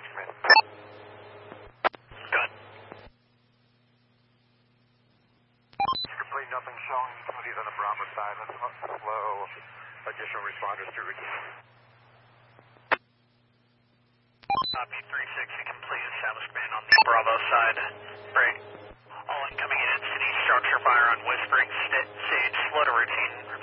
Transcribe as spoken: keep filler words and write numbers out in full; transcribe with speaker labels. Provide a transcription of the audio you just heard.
Speaker 1: Sage Command.
Speaker 2: Good.
Speaker 1: Complete, nothing showing. Somebody's on the Bravo side. Let's slow additional responders to routine.
Speaker 2: Copy three sixty complete. Establish command on the Bravo side. Break. All incoming and city structure fire on Whispering St- Sage. Slow to routine.